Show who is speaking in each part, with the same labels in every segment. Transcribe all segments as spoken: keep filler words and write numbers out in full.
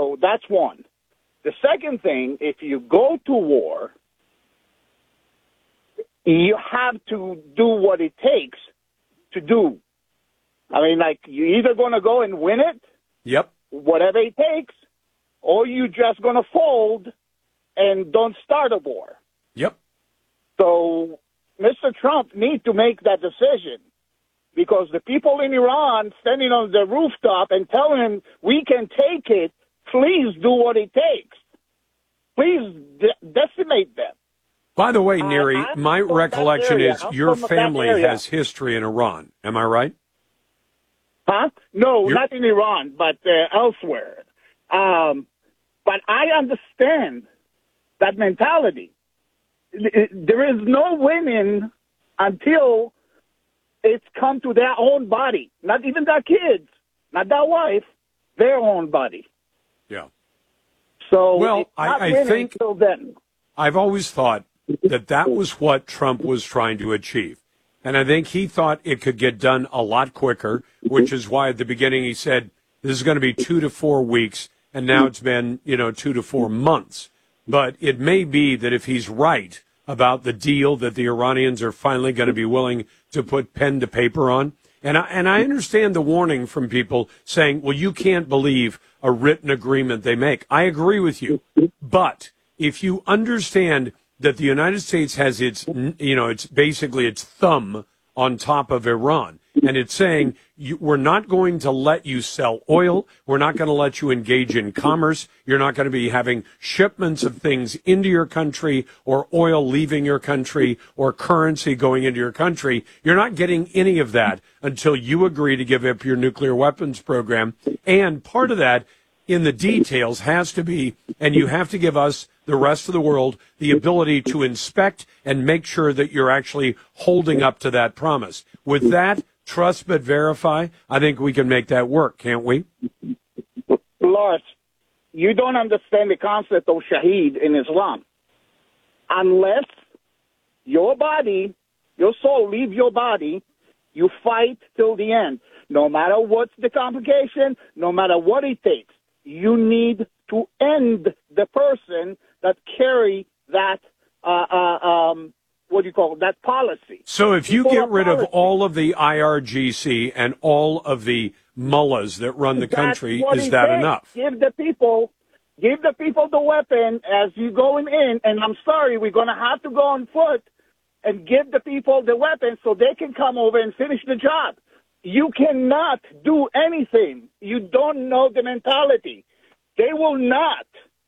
Speaker 1: So that's one. The second thing, if you go to war, you have to do what it takes to do. I mean, like, you're either going to go and win it,
Speaker 2: yep,
Speaker 1: whatever it takes, or you're just going to fold and don't start a war.
Speaker 2: Yep.
Speaker 1: So Mister Trump needs to make that decision, because the people in Iran standing on the rooftop and telling him, we can take it, please do what it takes. Please de- decimate them.
Speaker 2: By the way, Neri,
Speaker 1: uh,
Speaker 2: my recollection is
Speaker 1: I'm
Speaker 2: your
Speaker 1: from
Speaker 2: family
Speaker 1: that
Speaker 2: has history in Iran. Am I right?
Speaker 1: Huh? No,
Speaker 2: You're...
Speaker 1: not in Iran, but uh, elsewhere. Um, but I understand that mentality. There is no winning until it's come to their own body, not even their kids, not their wife, their own body.
Speaker 2: Yeah.
Speaker 1: So
Speaker 2: well,
Speaker 1: it's not
Speaker 2: I, I
Speaker 1: winning
Speaker 2: think
Speaker 1: until then.
Speaker 2: I've always thought that that was what Trump was trying to achieve. And I think he thought it could get done a lot quicker, which is why at the beginning he said this is going to be two to four weeks, and now it's been, you know, two to four months. But it may be that if he's right about the deal that the Iranians are finally going to be willing to put pen to paper on, and I, and I understand the warning from people saying, well, you can't believe a written agreement they make. I agree with you. But if you understand that the United States has its, you know, it's basically its thumb on top of Iran, and it's saying, you, we're not going to let you sell oil. We're not going to let you engage in commerce. You're not going to be having shipments of things into your country, or oil leaving your country, or currency going into your country. You're not getting any of that until you agree to give up your nuclear weapons program. And part of that in the details has to be, and you have to give us, the rest of the world, the ability to inspect and make sure that you're actually holding up to that promise. With that, trust but verify, I think we can make that work, can't we?
Speaker 1: Lars, you don't understand the concept of shaheed in Islam. Unless your body, your soul leaves your body, you fight till the end. No matter what's the complication, no matter what it takes, you need to end the person that carry that, uh, uh, um, what do you call it, that policy.
Speaker 2: So if you
Speaker 1: People
Speaker 2: get rid
Speaker 1: policy.
Speaker 2: of all of the I R G C and all of the mullahs that run the country, is that
Speaker 1: takes.
Speaker 2: enough?
Speaker 1: Give the people, give the people the weapon as you going in, and I'm sorry, we're going to have to go on foot and give the people the weapon so they can come over and finish the job. You cannot do anything. You don't know the mentality. They will not,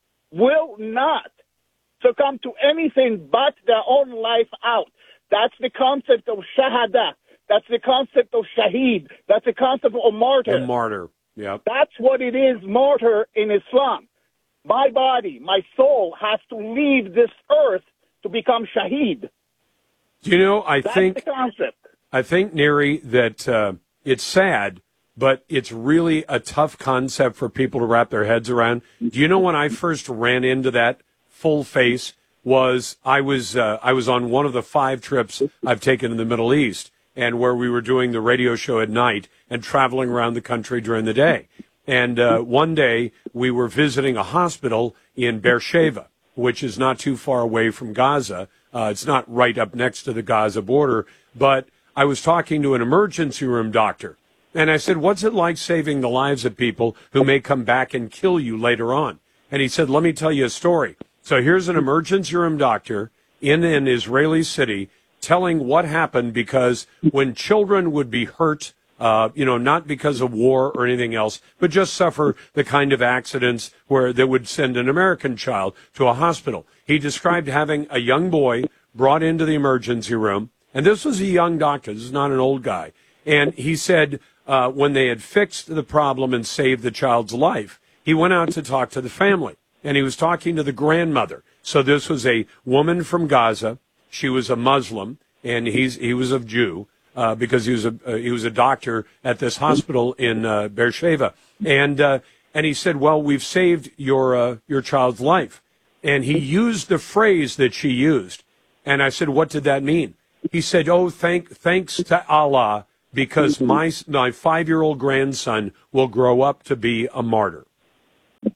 Speaker 1: will not succumb to anything but their own life out. That's the concept of shahada. That's the concept of shaheed. That's the concept of martyr.
Speaker 2: A martyr, yeah.
Speaker 1: That's what it is, martyr in Islam. My body, my soul has to leave this earth to become shaheed.
Speaker 2: You know, I
Speaker 1: That's
Speaker 2: think,
Speaker 1: the concept.
Speaker 2: I think, Neri, that uh, it's sad, but it's really a tough concept for people to wrap their heads around. Do you know when I first ran into that full face was I was uh, I was on one of the five trips I've taken in the Middle East, and where we were doing the radio show at night and traveling around the country during the day. And uh, one day we were visiting a hospital in Beersheba, which is not too far away from Gaza. Uh, it's not right up next to the Gaza border, but I was talking to an emergency room doctor. And I said, what's it like saving the lives of people who may come back and kill you later on? And he said, let me tell you a story. So here's an emergency room doctor in an Israeli city telling what happened because when children would be hurt, uh, you know, not because of war or anything else, but just suffer the kind of accidents where they would send an American child to a hospital. He described having a young boy brought into the emergency room. And this was a young doctor. This is not an old guy. And he said, Uh, when they had fixed the problem and saved the child's life, he went out to talk to the family, and he was talking to the grandmother. So this was a woman from Gaza. She was a Muslim, and he's he was a Jew uh, because he was a uh, he was a doctor at this hospital in uh, Beersheba. And uh, and he said, "Well, we've saved your uh, your child's life." And he used the phrase that she used, and I said, "What did that mean?" He said, "Oh, thank thanks to Allah." Because my my five-year-old grandson will grow up to be a martyr.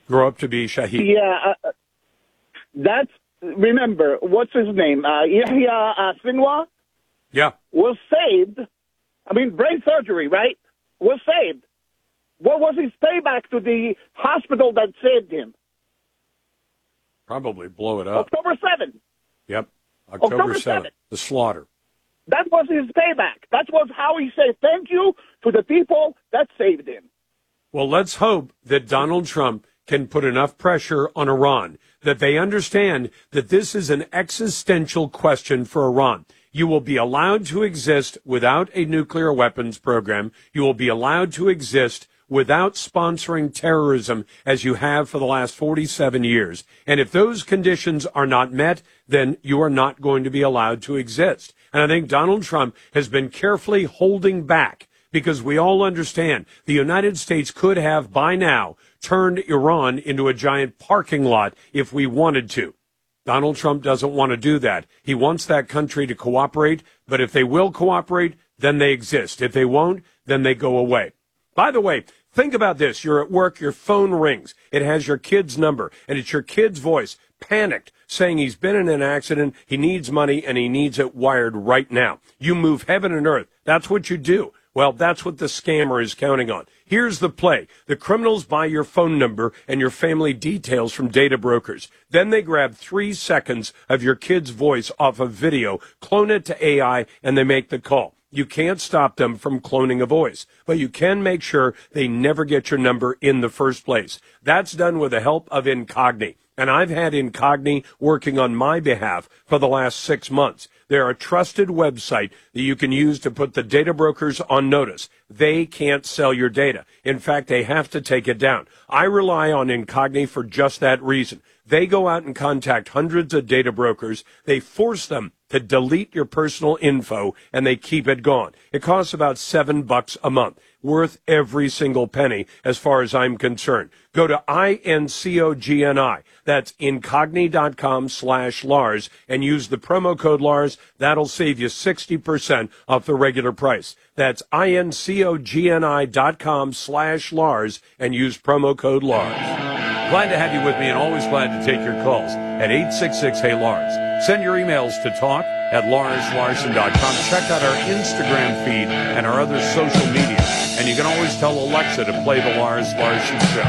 Speaker 2: grow up to be Shahid.
Speaker 1: Yeah, uh, that's, remember, what's his name? Uh, Yahya uh, Sinwar
Speaker 2: Yeah.
Speaker 1: was saved. I mean, brain surgery, right? Was saved. What was his payback to the hospital that saved him?
Speaker 2: Probably blow it up.
Speaker 1: October seventh.
Speaker 2: Yep. October,
Speaker 1: October
Speaker 2: seventh.
Speaker 1: seventh.
Speaker 2: The slaughter.
Speaker 1: That was his payback. That was how he said thank you to the people that saved him.
Speaker 2: Well, let's hope that Donald Trump can put enough pressure on Iran that they understand that this is an existential question for Iran. You will be allowed to exist without a nuclear weapons program. You will be allowed to exist without sponsoring terrorism as you have for the last forty-seven years. And if those conditions are not met, then you are not going to be allowed to exist. And I think Donald Trump has been carefully holding back because we all understand the United States could have by now turned Iran into a giant parking lot if we wanted to. Donald Trump doesn't want to do that. He wants that country to cooperate, but if they will cooperate, then they exist. If they won't, then they go away. By the way, think about this. You're at work, your phone rings. It has your kid's number, and it's your kid's voice, panicked, saying he's been in an accident, he needs money, and he needs it wired right now. You move heaven and earth. That's what you do. Well, that's what the scammer is counting on. Here's the play. The criminals buy your phone number and your family details from data brokers. Then they grab three seconds of your kid's voice off of video, clone it to A I, and they make the call. You can't stop them from cloning a voice, but you can make sure they never get your number in the first place. That's done with the help of Incogni. And I've had Incogni working on my behalf for the last six months. They're a trusted website that you can use to put the data brokers on notice. They can't sell your data. In fact, they have to take it down. I rely on Incogni for just that reason. They go out and contact hundreds of data brokers. They force them to delete your personal info, and they keep it gone. It costs about seven bucks a month. Worth every single penny as far as I'm concerned. Go to I N C O G N I. That's incogni.com slash Lars and use the promo code Lars. That'll save you sixty percent off the regular price. That's incogni.com slash Lars and use promo code Lars. Glad to have you with me and always glad to take your calls at eight six six, hey Lars. Send your emails to talk at lars larson dot com. Check out our Instagram feed and our other social media. And you can always tell Alexa to play the Lars Larson Show.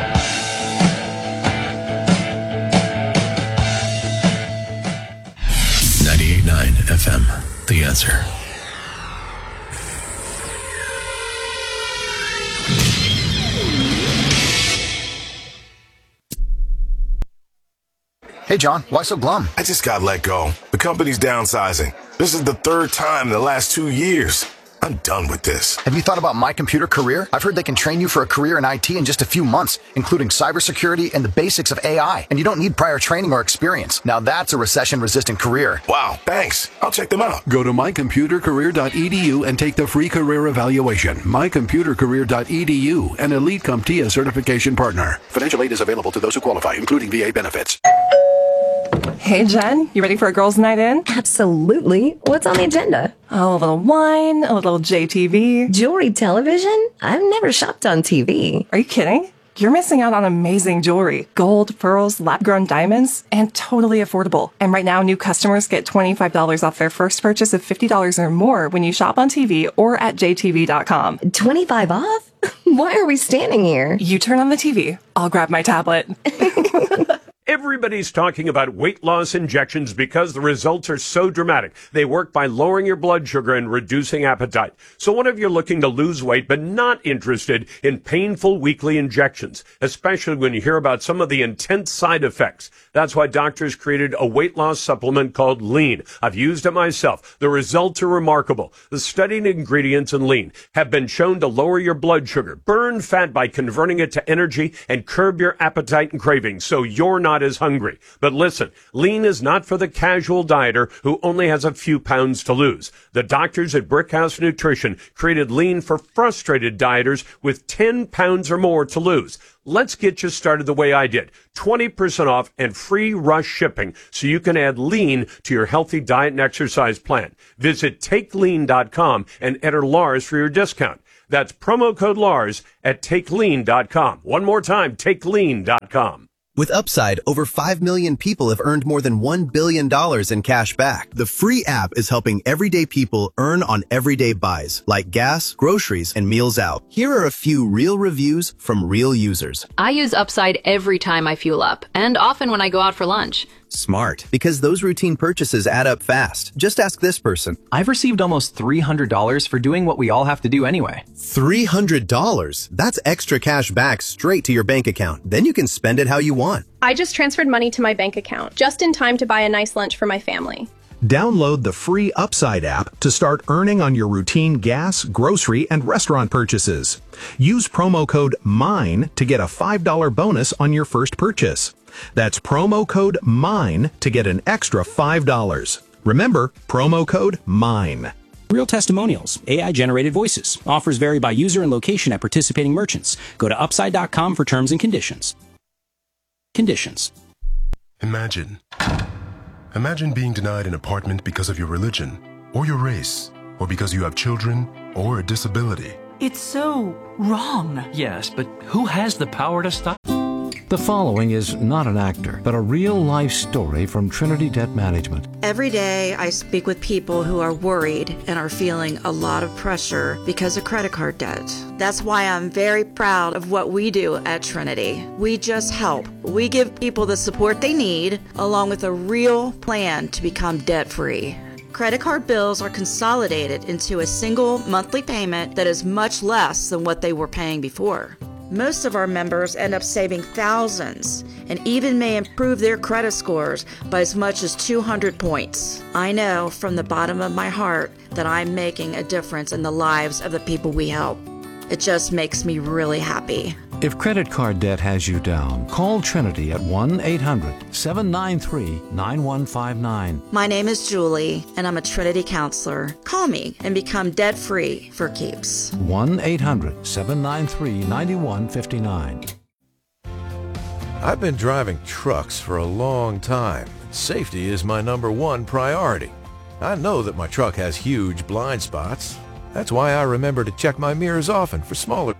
Speaker 3: ninety-eight point nine F M, The Answer.
Speaker 4: Hey, John, why so glum?
Speaker 5: I just got let go. The company's downsizing. This is the third time in the last two years. I'm done with this.
Speaker 4: Have you thought about My Computer Career? I've heard they can train you for a career in I T in just a few months, including cybersecurity and the basics of A I. And you don't need prior training or experience. Now that's a recession-resistant career.
Speaker 5: Wow, thanks. I'll check them out.
Speaker 6: Go to my computer career dot e d u and take the free career evaluation. my computer career dot e d u, an Elite CompTIA certification partner. Financial aid is available to those who qualify, including V A benefits.
Speaker 7: Hey, Jen, you ready for a girls' night in?
Speaker 8: Absolutely. What's on the agenda?
Speaker 7: Oh, a little wine, a little J T V.
Speaker 8: Jewelry television? I've never shopped on T V.
Speaker 7: Are you kidding? You're missing out on amazing jewelry. Gold, pearls, lab-grown diamonds, and totally affordable. And right now, new customers get twenty-five dollars off their first purchase of fifty dollars or more when you shop on T V or at j t v dot com.
Speaker 8: twenty-five off? Why are we standing here?
Speaker 7: You turn on the T V. I'll grab my tablet.
Speaker 2: Everybody's talking about weight loss injections because the results are so dramatic. They work by lowering your blood sugar and reducing appetite. So what if you're looking to lose weight but not interested in painful weekly injections, especially when you hear about some of the intense side effects? That's why doctors created a weight loss supplement called Lean. I've used it myself. The results are remarkable. The studied ingredients in Lean have been shown to lower your blood sugar, burn fat by converting it to energy, and curb your appetite and cravings so you're not as hungry. But listen, Lean is not for the casual dieter who only has a few pounds to lose. The doctors at Brickhouse Nutrition created Lean for frustrated dieters with ten pounds or more to lose. Let's get you started the way I did. twenty percent off and free rush shipping so you can add Lean to your healthy diet and exercise plan. Visit take lean dot com and enter Lars for your discount. That's promo code Lars at take lean dot com. One more time, take lean dot com.
Speaker 9: With Upside, over five million people have earned more than one billion dollars in cash back. The free app is helping everyday people earn on everyday buys, like gas, groceries, and meals out. Here are a few real reviews from real users.
Speaker 10: I use Upside every time I fuel up, and often when I go out for lunch.
Speaker 9: Smart, because those routine purchases add up fast. Just ask this person.
Speaker 11: I've received almost three hundred dollars for doing what we all have to do anyway.
Speaker 9: three hundred dollars? That's extra cash back straight to your bank account. Then you can spend it how you want.
Speaker 12: I just transferred money to my bank account, just in time to buy a nice lunch for my family.
Speaker 13: Download the free Upside app to start earning on your routine gas, grocery, and restaurant purchases. Use promo code MINE to get a five dollars bonus on your first purchase. That's promo code MINE to get an extra five dollars. Remember, promo code MINE.
Speaker 14: Real testimonials, A I-generated voices. Offers vary by user and location at participating merchants. Go to upside dot com for terms and conditions. Conditions.
Speaker 15: Imagine. Imagine being denied an apartment because of your religion, or your race, or because you have children, or a disability.
Speaker 16: It's so wrong.
Speaker 17: Yes, but who has the power to stop?
Speaker 18: The following is not an actor, but a real-life story from Trinity Debt Management.
Speaker 19: Every day, I speak with people who are worried and are feeling a lot of pressure because of credit card debt. That's why I'm very proud of what we do at Trinity. We just help. We give people the support they need, along with a real plan to become debt-free. Credit card bills are consolidated into a single monthly payment that is much less than what they were paying before. Most of our members end up saving thousands and even may improve their credit scores by as much as two hundred points. I know from the bottom of my heart that I'm making a difference in the lives of the people we help. It just makes me really happy.
Speaker 18: If credit card debt has you down, call Trinity at one eight hundred seven nine three nine one five nine.
Speaker 19: My name is Julie, and I'm a Trinity counselor. Call me and become debt-free for keeps.
Speaker 18: one eight hundred seven nine three nine one five nine.
Speaker 20: I've been driving trucks for a long time. Safety is my number one priority. I know that my truck has huge blind spots. That's why I remember to check my mirrors often for smaller.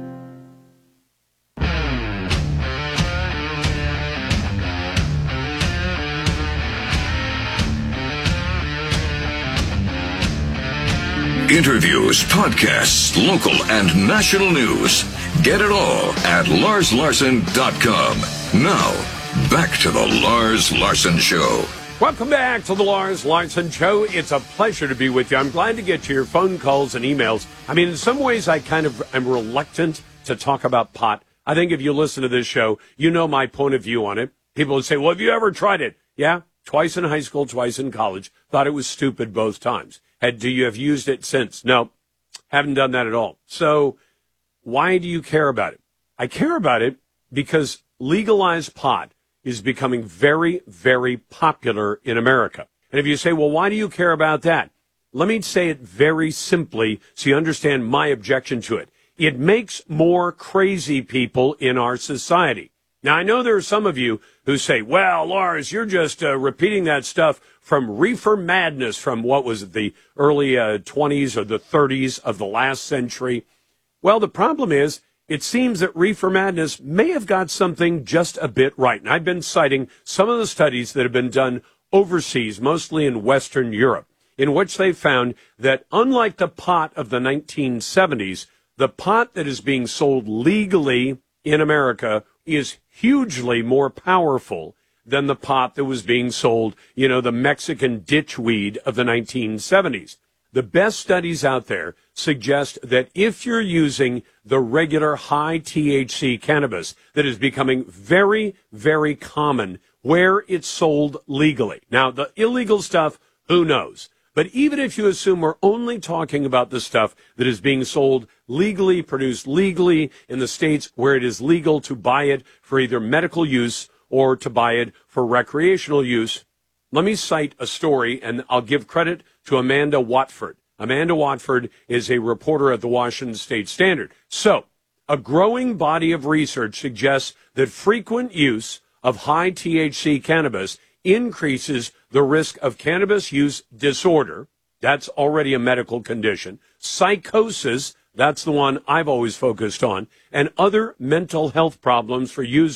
Speaker 21: Interviews, podcasts, local and national news. Get it all at lars larson dot com. Now, back to the Lars Larson Show.
Speaker 2: Welcome back to the Lars Larson Show. It's a pleasure to be with you. I'm glad to get to your phone calls and emails. I mean, in some ways, I kind of am reluctant to talk about pot. I think if you listen to this show, you know my point of view on it. People would say, well, have you ever tried it? Yeah, twice in high school, twice in college. Thought it was stupid both times. Had, do you have used it since? No, haven't done that at all. So why do you care about it? I care about it because legalized pot is becoming very, very popular in America. And if you say, well, why do you care about that? Let me say it very simply so you understand my objection to it. It makes more crazy people in our society. Now, I know there are some of you who say, well, Lars, you're just uh, repeating that stuff from reefer madness from what was it, the early uh, twenties or the thirties of the last century. Well, the problem is it seems that reefer madness may have got something just a bit right. And I've been citing some of the studies that have been done overseas, mostly in Western Europe, in which they found that unlike the pot of the nineteen seventies, the pot that is being sold legally in America is hugely more powerful than the pot that was being sold, you know, the Mexican ditchweed of the nineteen seventies. The best studies out there suggest that if you're using the regular high T H C cannabis that is becoming very, very common where it's sold legally. Now, the illegal stuff, who knows? But even if you assume we're only talking about the stuff that is being sold legally, produced legally in the states where it is legal to buy it for either medical use or to buy it for recreational use, let me cite a story, and I'll give credit to Amanda Watford. Amanda Watford is a reporter at the Washington State Standard. So, a growing body of research suggests that frequent use of high T H C cannabis increases the risk of cannabis use disorder. That's already a medical condition. Psychosis, that's the one I've always focused on, and other mental health problems for users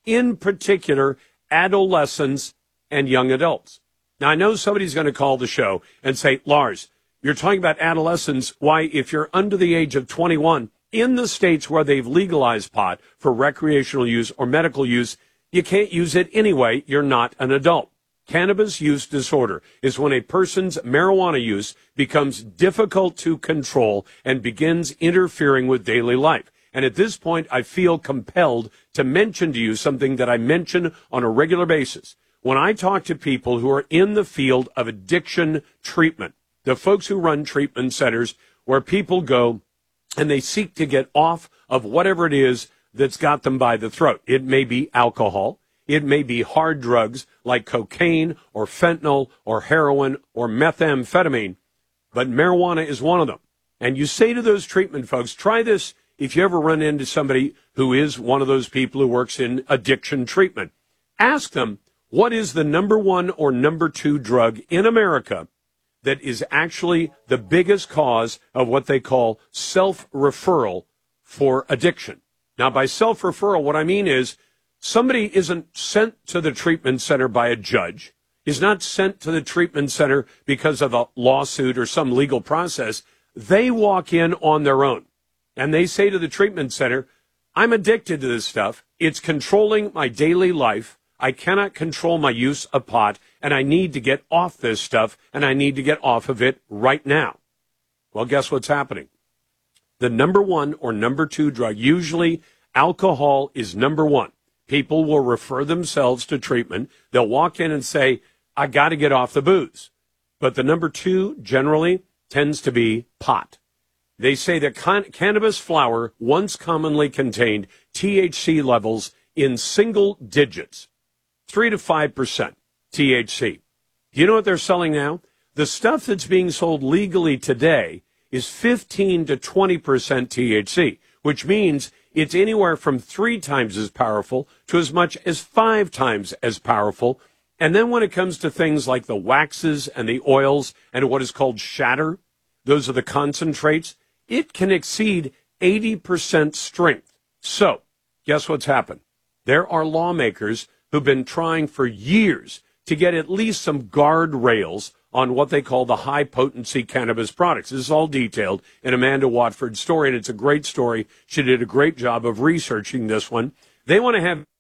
Speaker 2: in particular adolescents and young adults. Now, I know somebody's going to call the show and say, Lars, you're talking about adolescents. Why, if you're under the age of twenty-one, in the states where they've legalized pot for recreational use or medical use, you can't use it anyway. You're not an adult. Cannabis use disorder is when a person's marijuana use becomes difficult to control and begins interfering with daily life. And at this point, I feel compelled to mention to you something that I mention on a regular basis. When I talk to people who are in the field of addiction treatment, the folks who run treatment centers where people go and they seek to get off of whatever it is that's got them by the throat. It may be alcohol. It may be hard drugs like cocaine or fentanyl or heroin or methamphetamine, but marijuana is one of them. And you say to those treatment folks, try this if you ever run into somebody who is one of those people who works in addiction treatment. Ask them, what is the number one or number two drug in America that is actually the biggest cause of what they call self-referral for addiction? Now, by self-referral, what I mean is somebody isn't sent to the treatment center by a judge, is not sent to the treatment center because of a lawsuit or some legal process. They walk in on their own, and they say to the treatment center, I'm addicted to this stuff. It's controlling my daily life. I cannot control my use of pot, and I need to get off this stuff, and I need to get off of it right now. Well, guess what's happening? The number one or number two drug, usually alcohol is number one. People will refer themselves to treatment. They'll walk in and say, I got to get off the booze. But the number two generally tends to be pot. They say that can- cannabis flower once commonly contained T H C levels in single digits, three to five percent T H C. Do you know what they're selling now? The stuff that's being sold legally today is fifteen to twenty percent T H C, which means it's anywhere from three times as powerful to as much as five times as powerful. And then when it comes to things like the waxes and the oils and what is called shatter, those are the concentrates, it can exceed eighty percent strength. So, guess what's happened? There are lawmakers who've been trying for years to get at least some guardrails on what they call the high-potency cannabis products. This is all detailed in Amanda Watford's story, and it's a great story. She did a great job of researching this one. They want to have,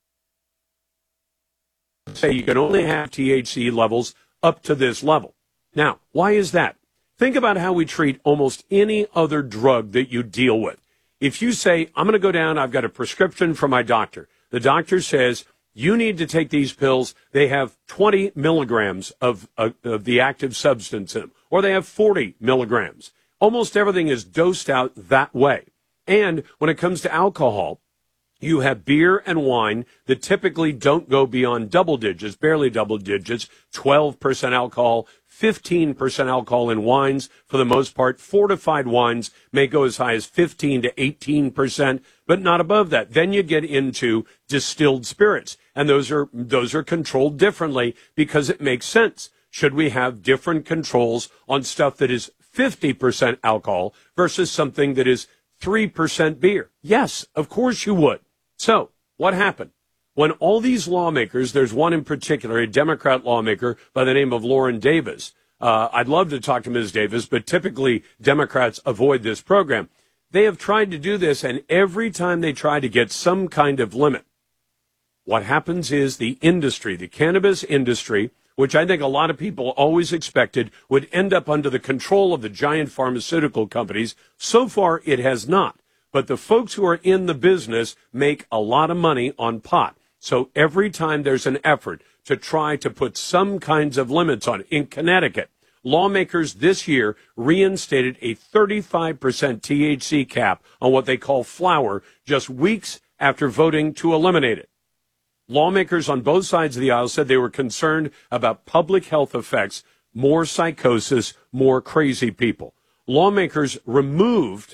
Speaker 2: say you can only have T H C levels up to this level. Now, why is that? Think about how we treat almost any other drug that you deal with. If you say, I'm going to go down, I've got a prescription from my doctor. The doctor says, you need to take these pills. They have twenty milligrams of, uh, of the active substance in them, or they have forty milligrams. Almost everything is dosed out that way. And when it comes to alcohol, you have beer and wine that typically don't go beyond double digits, barely double digits, twelve percent alcohol, fifteen percent alcohol in wines. For the most part, fortified wines may go as high as fifteen to eighteen percent, but not above that. Then you get into distilled spirits, and those are those are controlled differently because it makes sense. Should we have different controls on stuff that is fifty percent alcohol versus something that is three percent beer? Yes, of course you would. So, what happened? When all these lawmakers, there's one in particular, a Democrat lawmaker by the name of Lauren Davis. Uh, I'd love to talk to Miz Davis, but typically Democrats avoid this program. They have tried to do this, and every time they try to get some kind of limit, what happens is the industry, the cannabis industry, which I think a lot of people always expected would end up under the control of the giant pharmaceutical companies. So far, it has not. But the folks who are in the business make a lot of money on pot. So every time there's an effort to try to put some kinds of limits on it, in Connecticut, lawmakers this year reinstated a thirty-five percent T H C cap on what they call flower just weeks after voting to eliminate it. Lawmakers on both sides of the aisle said they were concerned about public health effects, more psychosis, more crazy people. Lawmakers removed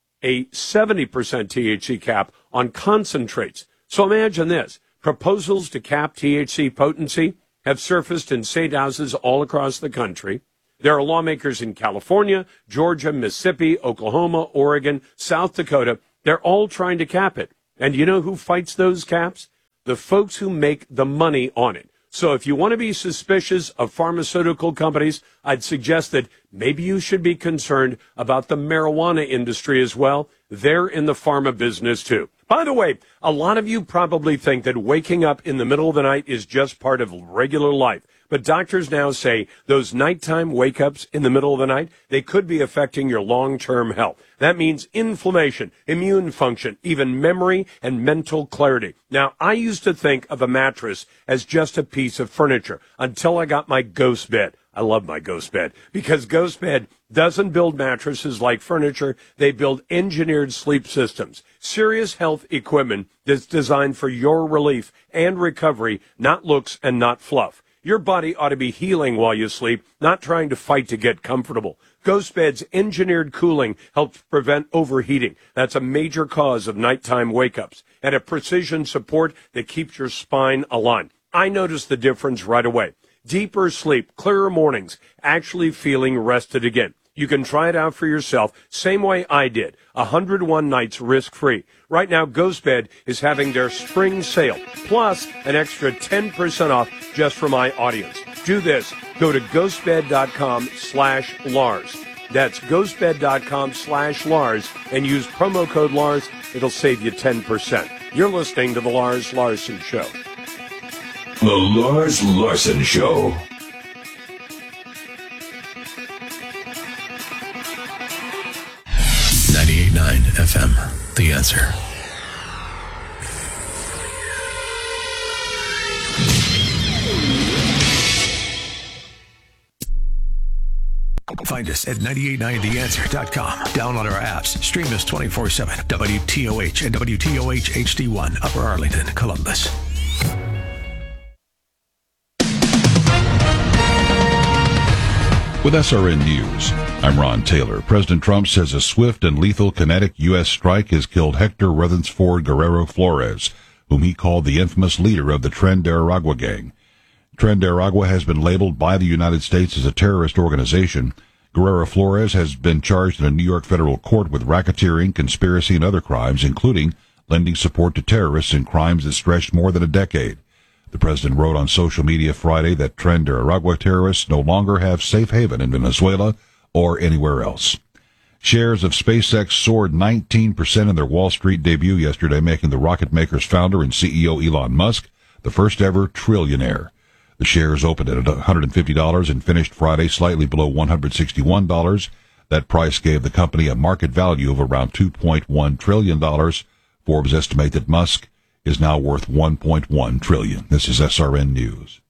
Speaker 2: a seventy percent T H C cap on concentrates. So imagine this. Proposals to cap T H C potency have surfaced in state houses all across the country. There are lawmakers in California, Georgia, Mississippi, Oklahoma, Oregon, South Dakota. They're all trying to cap it. And you know who fights those caps? the folks who make the money on it. So if you want to be suspicious of pharmaceutical companies, I'd suggest that maybe you should be concerned about the marijuana industry as well. They're in the pharma business too. By the way, a lot of you probably think that waking up in the middle of the night is just part of regular life. But doctors now say those nighttime wake-ups in the middle of the night, they could be affecting your long-term health. That means inflammation, immune function, even memory and mental clarity. Now, I used to think of a mattress as just a piece of furniture until I got my Ghost bed. I love my Ghost bed because Ghost bed doesn't build mattresses like furniture. They build engineered sleep systems, serious health equipment that's designed for your relief and recovery, not looks and not fluff. Your body ought to be healing while you sleep, not trying to fight to get comfortable. Ghost Bed's engineered cooling helps prevent overheating. That's a major cause of nighttime wake-ups. And a precision support that keeps your spine aligned. I noticed the difference right away. Deeper sleep, clearer mornings, actually feeling rested again. You can try it out for yourself, same way I did. one hundred one nights risk-free. Right now, Ghost Bed is having their spring sale, plus an extra ten percent off just for my audience. Do this. Go to ghostbed.com slash Lars. That's ghostbed.com slash Lars and use promo code Lars. It'll save you ten percent. You're listening to The Lars Larson Show.
Speaker 21: The Lars Larson Show.
Speaker 3: ninety-eight point nine F M, The Answer.
Speaker 18: Find us at nine eight nine the answer dot com. Download our apps. Stream us twenty-four seven. W T O H and W T O H H D one, Upper Arlington, Columbus.
Speaker 1: With S R N News, I'm Ron Taylor. President Trump says a swift and lethal kinetic U S strike has killed Hector Rutherford Guerrero Flores, whom he called the infamous leader of the Tren de Aragua gang. Tren de Aragua has been labeled by the United States as a terrorist organization. Guerrero Flores has been charged in a New York federal court with racketeering, conspiracy, and other crimes, including lending support to terrorists in crimes that stretched more than a decade. The president wrote on social media Friday that Tren de Aragua terrorists no longer have safe haven in Venezuela or anywhere else. Shares of SpaceX soared nineteen percent in their Wall Street debut yesterday, making the rocket maker's founder and C E O Elon Musk the first ever trillionaire. The shares opened at one hundred fifty dollars and finished Friday slightly below one hundred sixty-one dollars. That price gave the company a market value of around two point one trillion dollars. Forbes estimate that Musk is now worth one point one trillion dollars. This is S R N News.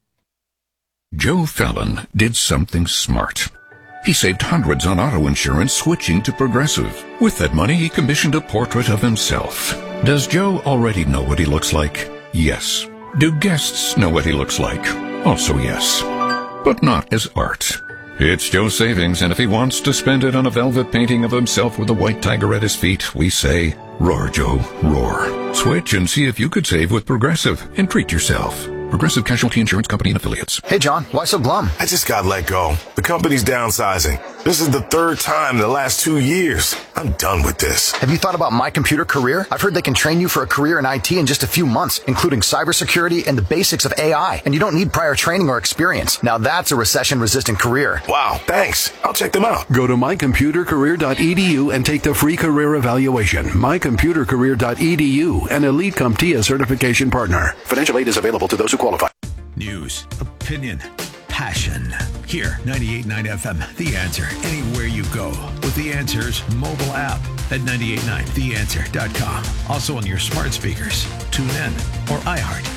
Speaker 22: Joe Fallon did something smart. He saved hundreds on auto insurance switching to Progressive. With that money, he commissioned a portrait of himself. Does Joe already know what he looks like? Yes. Do guests know what he looks like? Also yes. But not as art. It's Joe's savings, and if he wants to spend it on a velvet painting of himself with a white tiger at his feet, we say, roar, Joe, roar. Switch and see if you could save with Progressive and treat yourself. Progressive Casualty Insurance Company and Affiliates.
Speaker 4: Hey, John, why so glum?
Speaker 5: I just got let go. The company's downsizing. This is the third time in the last two years. I'm done with this.
Speaker 4: Have you thought about My Computer Career? I've heard they can train you for a career in I T in just a few months, including cybersecurity and the basics of A I. And you don't need prior training or experience. Now that's a recession-resistant career.
Speaker 5: Wow, thanks. I'll check them out.
Speaker 6: Go to my computer career dot e d u and take the free career evaluation. my computer career dot e d u, an Elite CompTIA certification partner. Financial aid is available to those who qualify.
Speaker 18: News, opinion, passion. Here, ninety-eight point nine F M, The Answer. Anywhere you go with The Answer's mobile app at nine eight nine the answer dot com. Also on your smart speakers, TuneIn, or iHeart.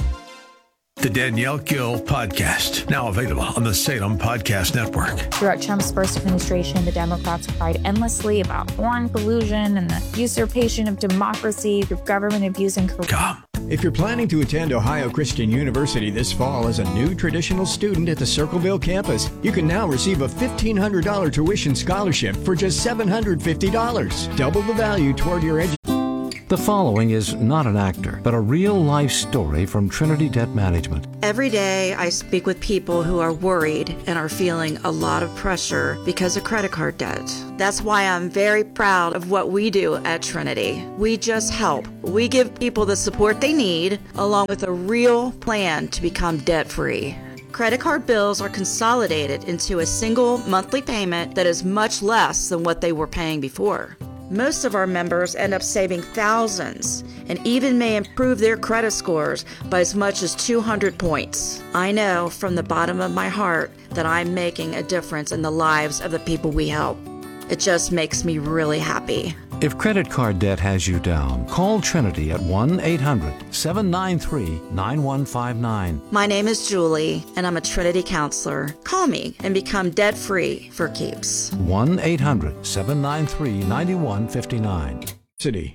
Speaker 18: The Danielle Gill Podcast, now available on the Salem Podcast Network.
Speaker 23: Throughout Trump's first administration, the Democrats cried endlessly about foreign collusion and the usurpation of democracy through government abuse and corruption.
Speaker 18: Come.
Speaker 24: If you're planning to attend Ohio Christian University this fall as a new traditional student at the Circleville campus, you can now receive a fifteen hundred dollars tuition scholarship for just seven hundred fifty dollars. Double the value toward your education.
Speaker 7: The following is not an actor, but a real-life story from Trinity Debt Management.
Speaker 19: Every day I speak with people who are worried and are feeling a lot of pressure because of credit card debt. That's why I'm very proud of what we do at Trinity. We just help. We give people the support they need, along with a real plan to become debt-free. Credit card bills are consolidated into a single monthly payment that is much less than what they were paying before. Most of our members end up saving thousands and even may improve their credit scores by as much as two hundred points. I know from the bottom of my heart that I'm making a difference in the lives of the people we help. It just makes me really happy.
Speaker 7: If credit card debt has you down, call Trinity at one eight hundred seven nine three nine one five nine.
Speaker 19: My name is Julie, and I'm a Trinity counselor. Call me and become debt-free for keeps.
Speaker 7: one eight hundred seven nine three nine one five nine.
Speaker 24: City.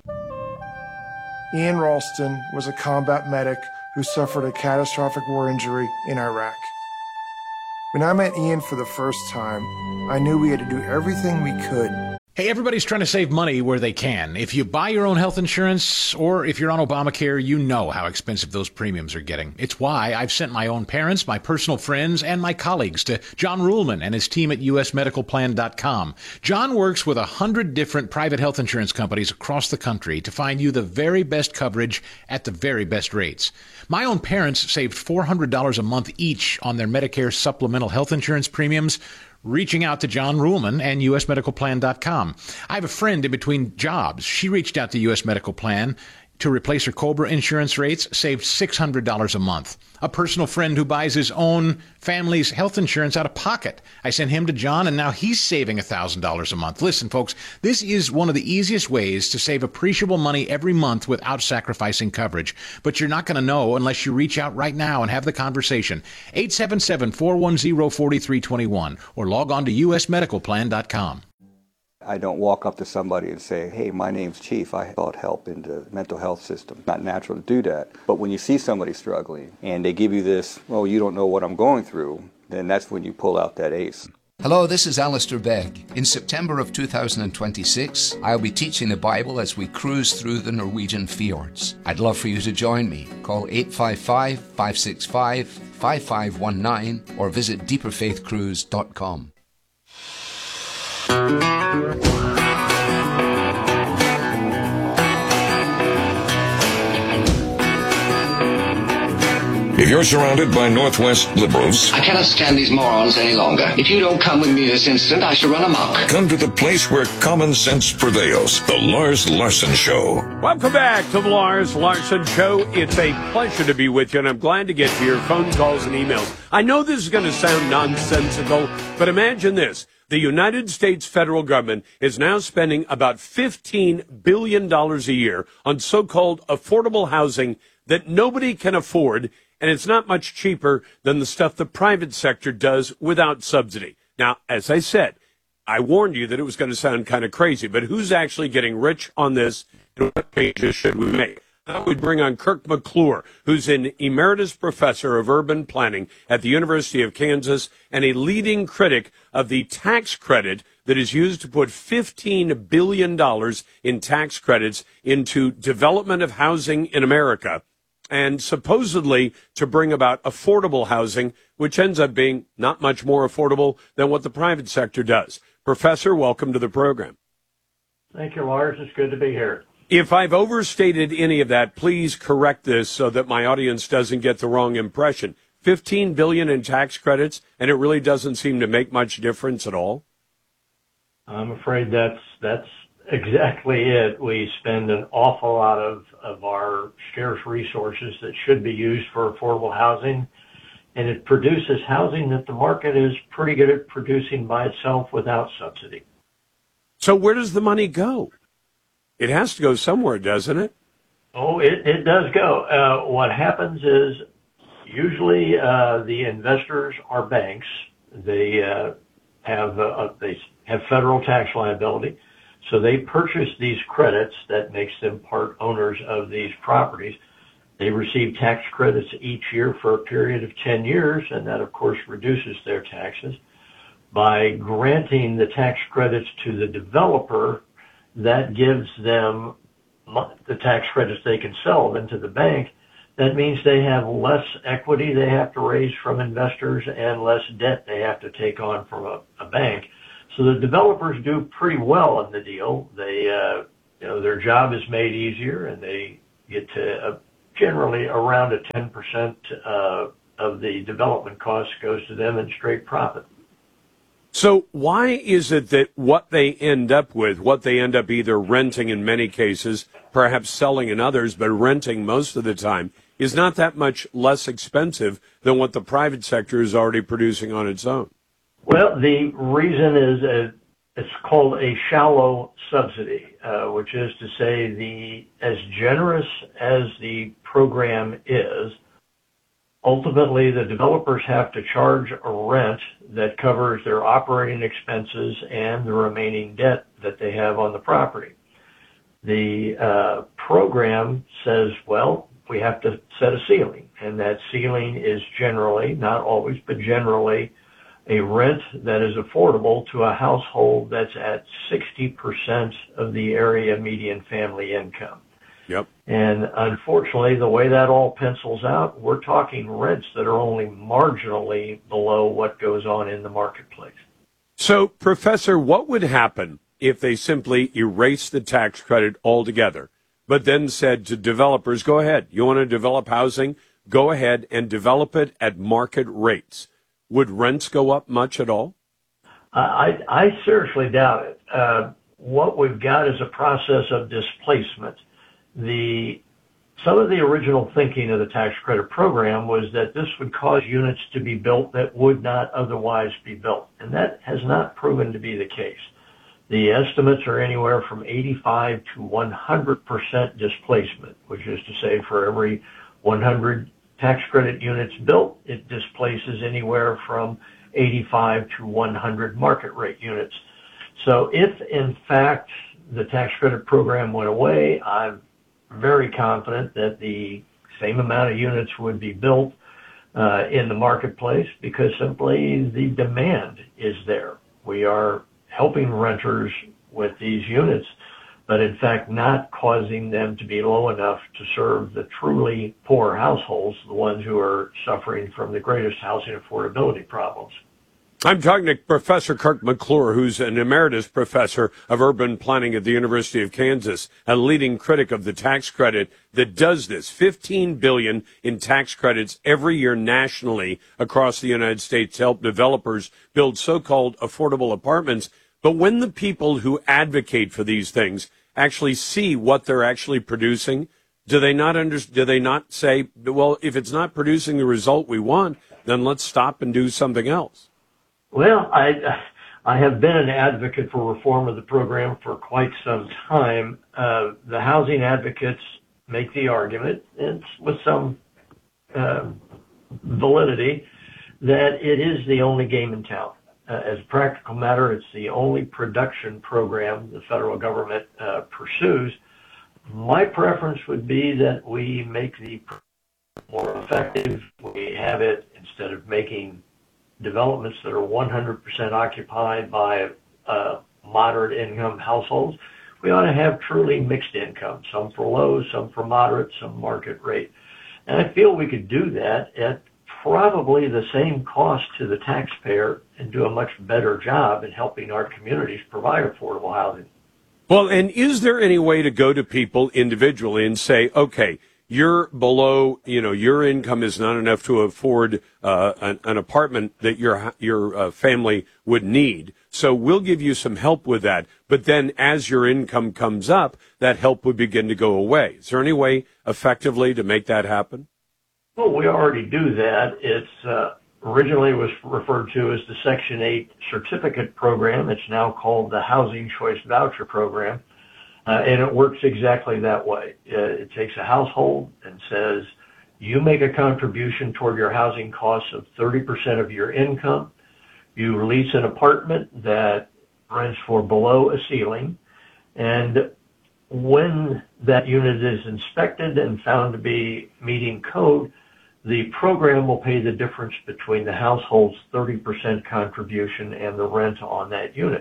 Speaker 8: Ian Ralston was a combat medic who suffered a catastrophic war injury in Iraq. When I met Ian for the first time, I knew we had to do everything we could.
Speaker 10: Hey, everybody's trying to save money where they can. If you buy your own health insurance or if you're on Obamacare, you know how expensive those premiums are getting. It's why I've sent my own parents, my personal friends, and my colleagues to John Ruhlman and his team at U S medical plan dot com. John works with a hundred different private health insurance companies across the country to find you the very best coverage at the very best rates. My own parents saved four hundred dollars a month each on their Medicare supplemental health insurance premiums, reaching out to John Ruhlman and U S medical plan dot com. I have a friend in between jobs. She reached out to U S Medical Plan to replace her COBRA insurance rates, saved six hundred dollars a month. A personal friend who buys his own family's health insurance out of pocket. I sent him to John, and now he's saving one thousand dollars a month. Listen, folks, this is one of the easiest ways to save appreciable money every month without sacrificing coverage. But you're not going to know unless you reach out right now and have the conversation. eight seven seven, four one zero, four three two one or log on to U S medical plan dot com.
Speaker 11: I don't walk up to somebody and say, hey, my name's Chief. I sought help in the mental health system. It's not natural to do that. But when you see somebody struggling and they give you this, well, you don't know what I'm going through, then that's when you pull out that ace.
Speaker 25: Hello, this is Alistair Begg. In September of two thousand twenty-six, I'll be teaching the Bible as we cruise through the Norwegian fjords. I'd love for you to join me. Call eight five five, five six five, five five one nine or visit deeper faith cruise dot com.
Speaker 21: If you're surrounded by Northwest liberals,
Speaker 26: I cannot stand these morons any longer. If you don't come with me this instant, I shall run amok.
Speaker 21: come to the place where common sense prevails. The Lars Larson Show.
Speaker 2: Welcome back to the Lars Larson Show. It's a pleasure to be with you, and I'm glad to get to your phone calls and emails. I know this is going to sound nonsensical, but imagine this. The United States federal government is now spending about fifteen billion dollars a year on so-called affordable housing that nobody can afford, and it's not much cheaper than the stuff the private sector does without subsidy. Now, as I said, I warned you that it was going to sound kind of crazy, but who's actually getting rich on this, and what changes should we make? Now we bring on Kirk McClure, who's an emeritus professor of urban planning at the University of Kansas and a leading critic of the tax credit that is used to put fifteen billion dollars in tax credits into development of housing in America, and supposedly to bring about affordable housing, which ends up being not much more affordable than what the private sector does. Professor, welcome to the program.
Speaker 27: Thank you, Lars. It's good to be here.
Speaker 2: If I've overstated any of that, please correct this so that my audience doesn't get the wrong impression. fifteen billion dollars in tax credits, and it really doesn't seem to make much difference at all?
Speaker 27: I'm afraid that's that's exactly it. We spend an awful lot of, of our scarce resources that should be used for affordable housing, and it produces housing that the market is pretty good at producing by itself without subsidy.
Speaker 2: So where does the money go? It has to go somewhere, doesn't it?
Speaker 27: Oh, it, it does go. Uh, what happens is usually uh, the investors are banks. They uh, have uh, they have federal tax liability, so they purchase these credits that makes them part owners of these properties. They receive tax credits each year for a period of ten years, and that, of course, reduces their taxes. By granting the tax credits to the developer, that gives them the tax credits they can sell them to the bank, that means they have less equity they have to raise from investors and less debt they have to take on from a, a bank. So the developers do pretty well in the deal. They, uh, you know, their job is made easier, and they get to uh, generally around a ten percent uh, of the development cost goes to them in straight profit.
Speaker 2: So why is it that what they end up with, what they end up either renting in many cases, perhaps selling in others, but renting most of the time, is not that much less expensive than what the private sector is already producing on its own?
Speaker 27: Well, the reason is uh, it's called a shallow subsidy, uh, which is to say the as generous as the program is, ultimately the developers have to charge a rent that covers their operating expenses and the remaining debt that they have on the property. The uh, program says, well, we have to set a ceiling, and that ceiling is generally, not always, but generally, a rent that is affordable to a household that's at sixty percent of the area median family income.
Speaker 2: Yep.
Speaker 27: And unfortunately, the way that all pencils out, we're talking rents that are only marginally below what goes on in the marketplace.
Speaker 2: So, Professor, what would happen if they simply erased the tax credit altogether, but then said to developers, go ahead, you want to develop housing, go ahead and develop it at market rates? Would rents go up much at all?
Speaker 27: I, I seriously doubt it. Uh, what we've got is a process of displacement. The some of the original thinking of the tax credit program was that this would cause units to be built that would not otherwise be built, and that has not proven to be the case. The estimates are anywhere from eighty-five to one hundred percent displacement, which is to say for every one hundred tax credit units built, it displaces anywhere from eighty-five to one hundred market rate units. So if in fact the tax credit program went away, I'm very confident that the same amount of units would be built uh, in the marketplace because simply the demand is there. We are helping renters with these units, but in fact not causing them to be low enough to serve the truly poor households, the ones who are suffering from the greatest housing affordability problems.
Speaker 2: I'm talking to Professor Kirk McClure, who's an emeritus professor of urban planning at the University of Kansas, a leading critic of the tax credit that does this. fifteen billion dollars in tax credits every year nationally across the United States to help developers build so-called affordable apartments. But when the people who advocate for these things actually see what they're actually producing, do they not under, do they not say, well, if it's not producing the result we want, then let's stop and do something else?
Speaker 27: Well, I I have been an advocate for reform of the program for quite some time. Uh, the housing advocates make the argument, and with some uh, validity, that it is the only game in town. Uh, as a practical matter, it's the only production program the federal government uh, pursues. My preference would be that we make the more effective. We have it instead of making developments that are one hundred percent occupied by uh, moderate income households. We ought to have truly mixed income, some for low, some for moderate, some market rate. And I feel we could do that at probably the same cost to the taxpayer and do a much better job in helping our communities provide affordable housing.
Speaker 2: Well, and is there any way to go to people individually and say, okay, you're below, you know, your income is not enough to afford uh, an, an apartment that your your uh, family would need. So we'll give you some help with that. But then as your income comes up, that help would begin to go away. Is there any way effectively to make that happen?
Speaker 27: Well, we already do that. It's uh, originally was referred to as the Section eight certificate program. It's now called the Housing Choice Voucher Program. Uh, and it works exactly that way. Uh, it takes a household and says, you make a contribution toward your housing costs of thirty percent of your income. You lease an apartment that rents for below a ceiling. And when that unit is inspected and found to be meeting code, the program will pay the difference between the household's thirty percent contribution and the rent on that unit.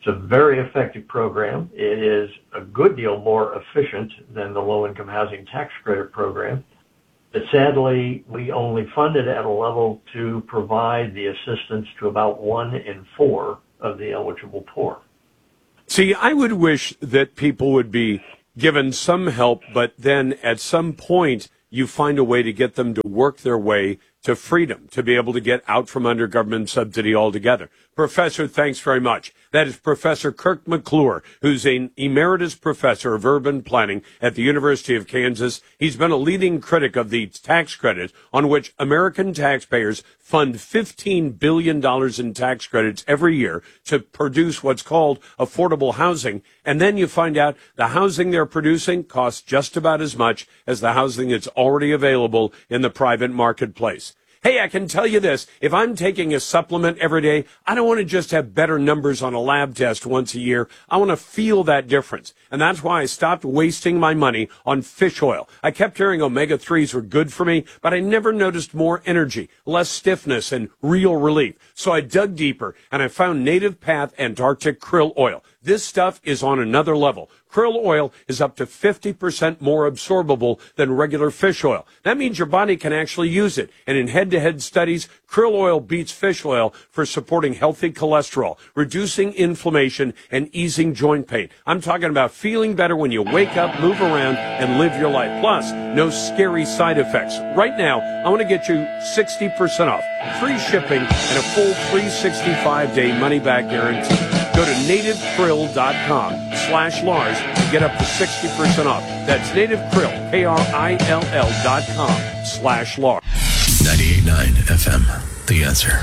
Speaker 27: It's a very effective program. It is a good deal more efficient than the low-income housing tax credit program. But sadly, we only fund it at a level to provide the assistance to about one in four of the eligible poor.
Speaker 2: See, I would wish that people would be given some help, but then at some point you find a way to get them to work their way to freedom, to be able to get out from under government subsidy altogether. Professor, thanks very much. That is Professor Kirk McClure, who's an emeritus professor of urban planning at the University of Kansas. He's been a leading critic of the tax credit on which American taxpayers fund fifteen billion dollars in tax credits every year to produce what's called affordable housing. And then you find out the housing they're producing costs just about as much as the housing that's already available in the private marketplace. Hey, I can tell you this, if I'm taking a supplement every day, I don't want to just have better numbers on a lab test once a year. I want to feel that difference. And that's why I stopped wasting my money on fish oil. I kept hearing omega threes were good for me, but I never noticed more energy, less stiffness, and real relief. So I dug deeper, and I found Native Path Antarctic Krill Oil. This stuff is on another level. Krill oil is up to fifty percent more absorbable than regular fish oil. That means your body can actually use it. And in head-to-head studies, krill oil beats fish oil for supporting healthy cholesterol, reducing inflammation, and easing joint pain. I'm talking about feeling better when you wake up, move around, and live your life. Plus, no scary side effects. Right now, I want to get you sixty percent off, free shipping, and a full three hundred sixty-five day money-back guarantee. Go to native krill dot com slash Lars to get up to sixty percent off. That's nativekrill, K R I L L dot com slash Lars.
Speaker 3: ninety-eight point nine F M, The Answer.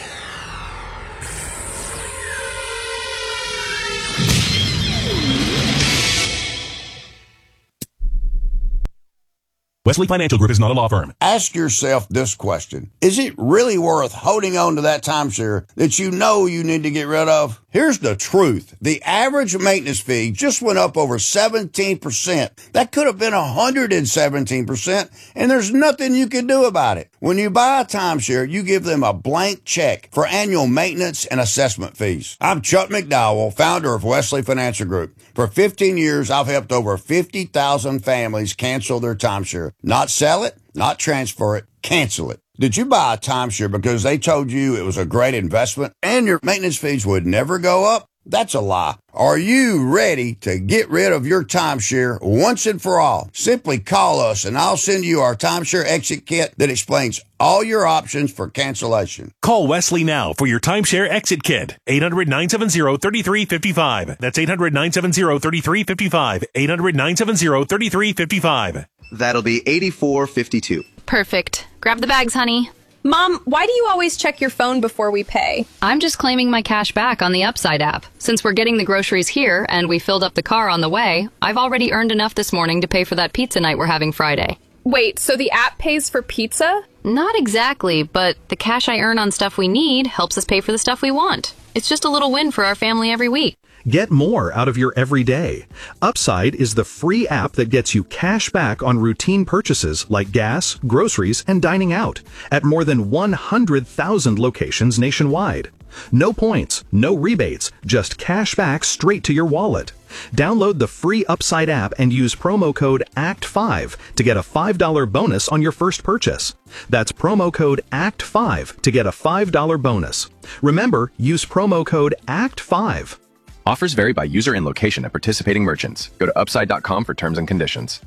Speaker 9: Wesley Financial Group is not a law firm.
Speaker 12: Ask yourself this question. Is it really worth holding on to that timeshare that you know you need to get rid of? Here's the truth. The average maintenance fee just went up over seventeen percent. That could have been one hundred seventeen percent, and there's nothing you can do about it. When you buy a timeshare, you give them a blank check for annual maintenance and assessment fees. I'm Chuck McDowell, founder of Wesley Financial Group. For fifteen years, I've helped over fifty thousand families cancel their timeshare. Not sell it, not transfer it, cancel it. Did you buy a timeshare because they told you it was a great investment and your maintenance fees would never go up? That's a lie. Are you ready to get rid of your timeshare once and for all? Simply call us and I'll send you our timeshare exit kit that explains all your options for cancellation.
Speaker 9: Call Wesley now for your timeshare exit kit. eight hundred, nine seven zero, three three five five. That's eight hundred, nine seven zero, three three five five. eight hundred, nine seven zero, three three five five.
Speaker 13: That'll be eighty-four fifty-two.
Speaker 14: Perfect. Grab the bags, honey.
Speaker 15: Mom, why do you always check your phone before we pay?
Speaker 14: I'm just claiming my cash back on the Upside app. Since we're getting the groceries here and we filled up the car on the way, I've already earned enough this morning to pay for that pizza night we're having Friday.
Speaker 15: Wait, so the app pays for pizza?
Speaker 14: Not exactly, but the cash I earn on stuff we need helps us pay for the stuff we want. It's just a little win for our family every week.
Speaker 16: Get more out of your everyday. Upside is the free app that gets you cash back on routine purchases like gas, groceries, and dining out at more than one hundred thousand locations nationwide. No points, no rebates, just cash back straight to your wallet. Download the free Upside app and use promo code A C T five to get a five dollars bonus on your first purchase. That's promo code A C T five to get a five dollars bonus. Remember, use promo code A C T five.
Speaker 17: Offers vary by user and location at participating merchants. Go to upside dot com for terms and conditions.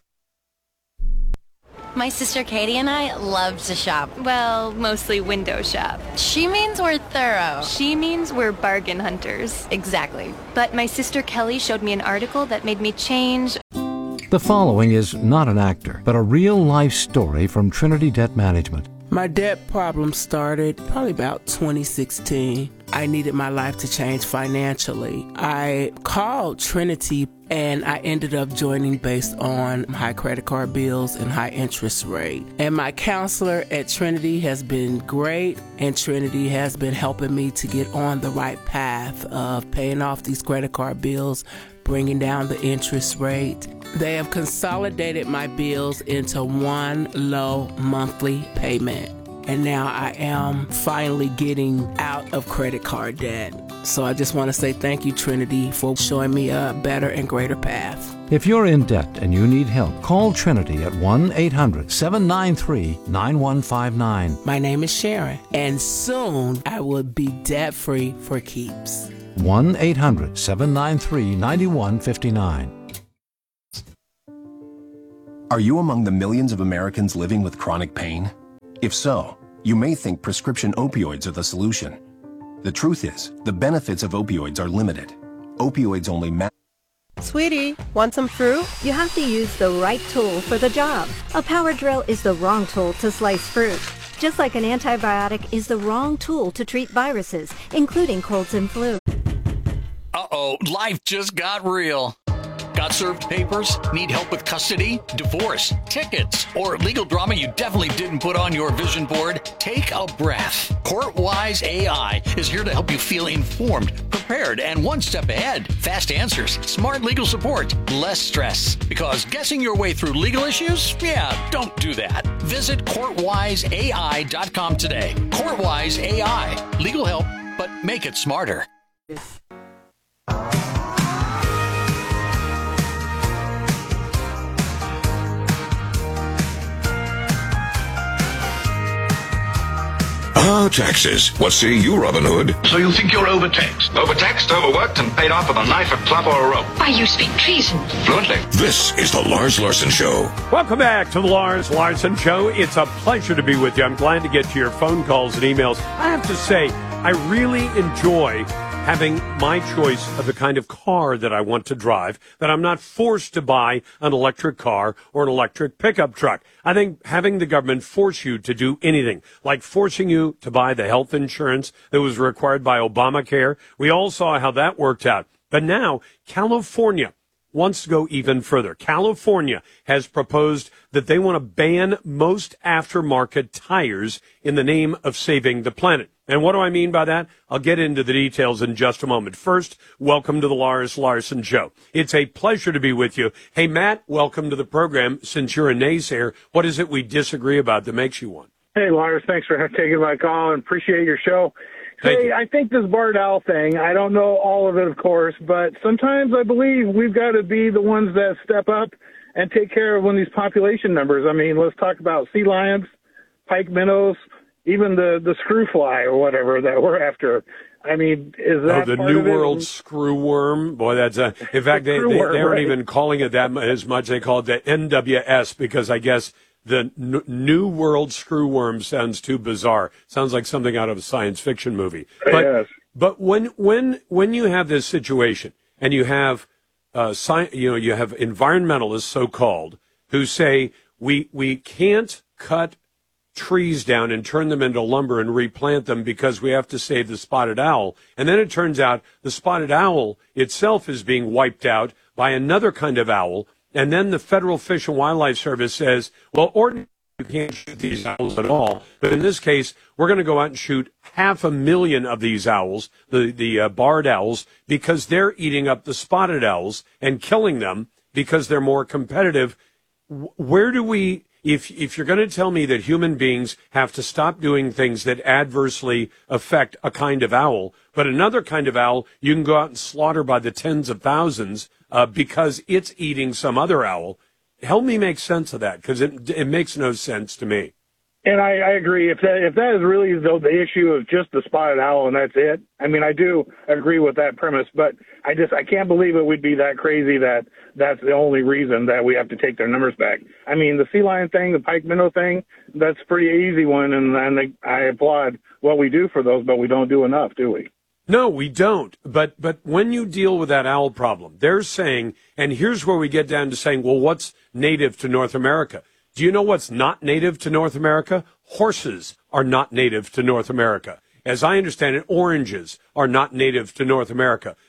Speaker 28: My sister Katie and I love to shop. Well, mostly window shop. She means we're thorough. She means we're bargain hunters. Exactly. But my sister Kelly showed me an article that made me change.
Speaker 7: The following is not an actor, but a real-life story from Trinity Debt Management.
Speaker 29: My debt problem started probably about twenty sixteen. I needed my life to change financially. I called Trinity and I ended up joining based on high credit card bills and high interest rate. And my counselor at Trinity has been great, and Trinity has been helping me to get on the right path of paying off these credit card bills, bringing down the interest rate. They have consolidated my bills into one low monthly payment. And now I am finally getting out of credit card debt. So I just want to say thank you, Trinity, for showing me a better and greater path.
Speaker 7: If you're in debt and you need help, call Trinity at one eight hundred seven nine three nine one five nine.
Speaker 29: My name is Sharon, and soon I will be debt-free for keeps.
Speaker 7: one eight hundred seven nine three nine one five nine.
Speaker 1: Are you among the millions of Americans living with chronic pain? If so, you may think prescription opioids are the solution. The truth is, the benefits of opioids are limited. Opioids only matter.
Speaker 4: Sweetie, want some fruit?
Speaker 5: You have to use the right tool for the job. A power drill is the wrong tool to slice fruit. Just like an antibiotic is the wrong tool to treat viruses, including colds and flu.
Speaker 6: Uh-oh, life just got real. Got served papers? Need help with custody, divorce, tickets, or legal drama you definitely didn't put on your vision board? Take a breath. CourtWise A I is here to help you feel informed, prepared, and one step ahead. Fast answers, smart legal support, less stress. Because guessing your way through legal issues? Yeah, don't do that. Visit court wise A I dot com today. CourtWise A I. Legal help, but make it smarter.
Speaker 21: Ah, taxes. What say you, Robin Hood?
Speaker 26: So you think you're overtaxed?
Speaker 18: Overtaxed, overworked, and paid off with a knife, a club, or a rope.
Speaker 26: Why, you speak treason.
Speaker 18: Fluently.
Speaker 21: This is the Lars Larson Show.
Speaker 2: Welcome back to the Lars Larson Show. It's a pleasure to be with you. I'm glad to get to your phone calls and emails. I have to say, I really enjoy having my choice of the kind of car that I want to drive, that I'm not forced to buy an electric car or an electric pickup truck. I think having the government force you to do anything, like forcing you to buy the health insurance that was required by Obamacare, we all saw how that worked out. But now, California wants to go even further. California has proposed that they want to ban most aftermarket tires in the name of saving the planet. And what do I mean by that? I'll get into the details in just a moment. First, welcome to the Lars Larson Show. It's a pleasure to be with you. Hey, Matt, welcome to the program. Since you're a naysayer, what is it we disagree about that makes you one?
Speaker 19: Hey, Lars, thanks for taking my call and appreciate your show.
Speaker 2: Thank
Speaker 19: Hey,
Speaker 2: you.
Speaker 19: I think this Bard Owl thing, I don't know all of it, of course, but sometimes I believe we've got to be the ones that step up and take care of one of these population numbers. I mean, let's talk about sea lions, pike minnows, even the, the screw fly or whatever that we're after. I mean, is that
Speaker 2: Oh, the
Speaker 19: part
Speaker 2: New
Speaker 19: of it?
Speaker 2: World screw worm. Boy, that's a, in fact, they, they, they
Speaker 19: Screwworm,
Speaker 2: aren't
Speaker 19: right.
Speaker 2: even calling it that mu- as much. They call it the N W S because I guess the N- New World screw worm sounds too bizarre. Sounds like something out of a science fiction movie. But,
Speaker 19: Yes.
Speaker 2: but when, when, when you have this situation and you have, uh, sci- you know, you have environmentalists, so-called, who say we, we can't cut trees down and turn them into lumber and replant them because we have to save the spotted owl. And then it turns out the spotted owl itself is being wiped out by another kind of owl. And then the Federal Fish and Wildlife Service says, well, ordinarily you can't shoot these owls at all. But in this case, we're going to go out and shoot half a million of these owls, the, the uh, barred owls, because they're eating up the spotted owls and killing them because they're more competitive. W- Where do we... If if you're going to tell me that human beings have to stop doing things that adversely affect a kind of owl, but another kind of owl you can go out and slaughter by the tens of thousands uh, because it's eating some other owl, help me make sense of that, because it it makes no sense to me.
Speaker 19: And I, I agree. If that if that is really the, the issue of just the spotted owl and that's it, I mean, I do agree with that premise. But I just I can't believe it would be that crazy that that's the only reason that we have to take their numbers back. I mean, the sea lion thing, the pike minnow thing, that's a pretty easy one, and, and I applaud what we do for those, but we don't do enough, do we?
Speaker 2: No, we don't. But but when you deal with that owl problem, they're saying, and here's where we get down to saying, well, what's native to North America? Do you know what's not native to North America? Horses are not native to North America. As I understand it, oranges are not native to North America.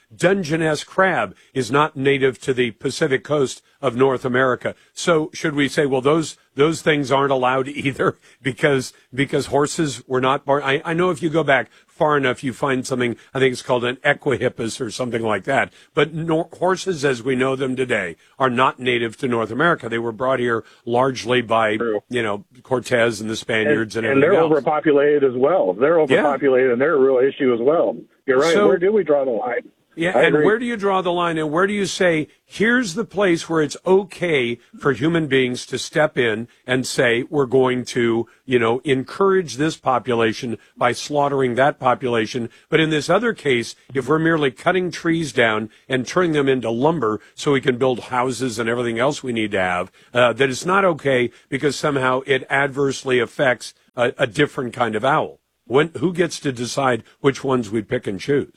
Speaker 2: Dungeness crab is not native to the Pacific coast of North America. So should we say, well, those those things aren't allowed either because because horses were not born? I, I know if you go back far enough, you find something, I think it's called an equihippus or something like that. But no, horses as we know them today are not native to North America. They were brought here largely by, True. you know, Cortez and the Spaniards and,
Speaker 19: and,
Speaker 2: and
Speaker 19: and they're
Speaker 2: else.
Speaker 19: overpopulated as well. They're overpopulated, yeah. and they're a real issue as well. You're right.
Speaker 2: So,
Speaker 19: where do we draw the line?
Speaker 2: Yeah,
Speaker 19: I
Speaker 2: and
Speaker 19: agree.
Speaker 2: where do you draw the line, and where do you say, here's the place where it's okay for human beings to step in and say, we're going to, you know, encourage this population by slaughtering that population. But in this other case, if we're merely cutting trees down and turning them into lumber so we can build houses and everything else we need to have, uh, that it's not okay because somehow it adversely affects a, a different kind of owl. When, who gets to decide which ones we pick and choose?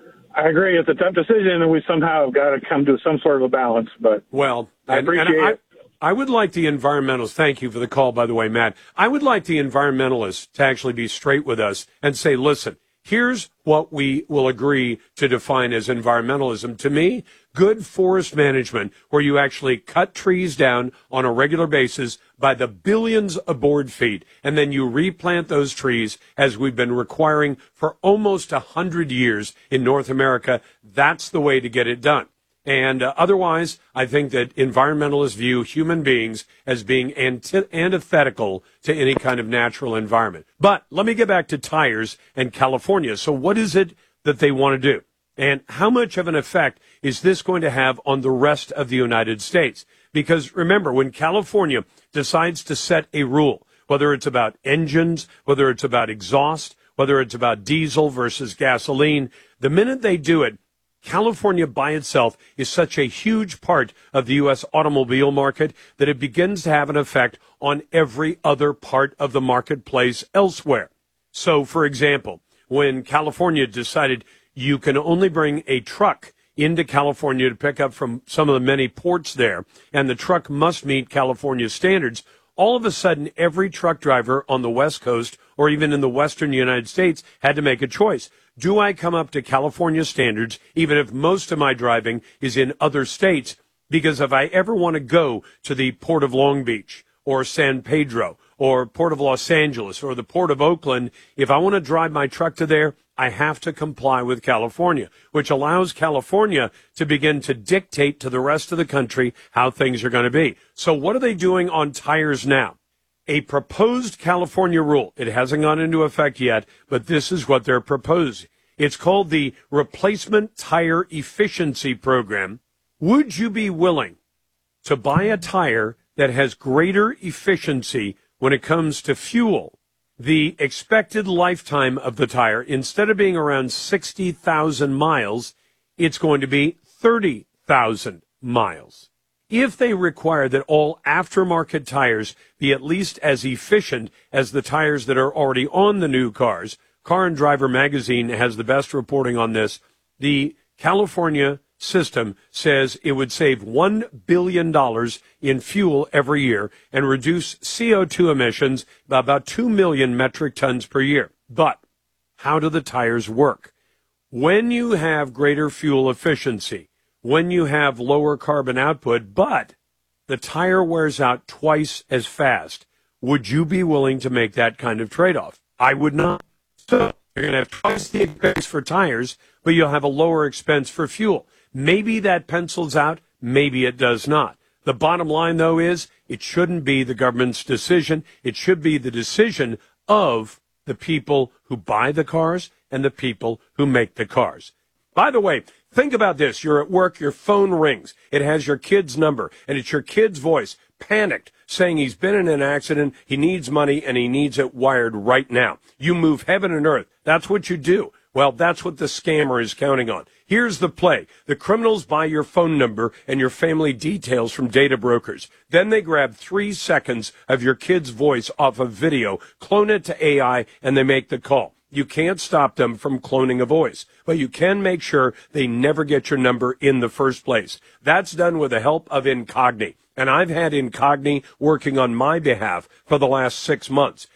Speaker 19: I agree. It's a tough decision, and we somehow have got to come to some sort of a balance. But
Speaker 2: well,
Speaker 19: I
Speaker 2: and,
Speaker 19: appreciate
Speaker 2: and I,
Speaker 19: it.
Speaker 2: I would like the environmentalists. Thank you for the call, by the way, Matt. I would like the environmentalists to actually be straight with us and say, listen, here's what we will agree to define as environmentalism. To me, good forest management, where you actually cut trees down on a regular basis by the billions of board feet, and then you replant those trees as we've been requiring for almost a hundred years in North America. That's the way to get it done. And uh, otherwise, I think that environmentalists view human beings as being anti- antithetical to any kind of natural environment. But let me get back to tires and California. So what is it that they want to do? And how much of an effect is this going to have on the rest of the United States? Because remember, when California decides to set a rule, whether it's about engines, whether it's about exhaust, whether it's about diesel versus gasoline, the minute they do it, California by itself is such a huge part of the U S automobile market that it begins to have an effect on every other part of the marketplace elsewhere. So, for example, when California decided you can only bring a truck into California to pick up from some of the many ports there, and the truck must meet California standards, all of a sudden every truck driver on the West Coast or even in the Western United States had to make a choice. Do I come up to California standards, even if most of my driving is in other states? Because if I ever want to go to the Port of Long Beach or San Pedro or Port of Los Angeles or the Port of Oakland, if I want to drive my truck to there, I have to comply with California, which allows California to begin to dictate to the rest of the country how things are going to be. So what are they doing on tires now? A proposed California rule. It hasn't gone into effect yet, but this is what they're proposing. It's called the Replacement Tire Efficiency Program. Would you be willing to buy a tire that has greater efficiency when it comes to fuel? The expected lifetime of the tire, instead of being around sixty thousand miles, it's going to be thirty thousand miles. If they require that all aftermarket tires be at least as efficient as the tires that are already on the new cars, Car and Driver magazine has the best reporting on this. The California system says it would save one billion dollars in fuel every year and reduce C O two emissions by about two million metric tons per year. But how do the tires work? When you have greater fuel efficiency, when you have lower carbon output, but the tire wears out twice as fast, would you be willing to make that kind of trade-off? I would not. So you're going to have twice the expense for tires, but you'll have a lower expense for fuel. Maybe that pencils out, maybe it does not. The bottom line, though, is it shouldn't be the government's decision. It should be the decision of the people who buy the cars and the people who make the cars. By the way, think about this. You're at work, your phone rings. It has your kid's number, and it's your kid's voice, panicked, saying he's been in an accident, he needs money, and he needs it wired right now. You move heaven and earth. That's what you do. Well, that's what the scammer is counting on. Here's the play. The criminals buy your phone number and your family details from data brokers. Then they grab three seconds of your kid's voice off of video, clone it to A I, and they make the call. You can't stop them from cloning a voice, but you can make sure they never get your number in the first place. That's done with the help of Incogni. And I've had Incogni working on my behalf for the last six months.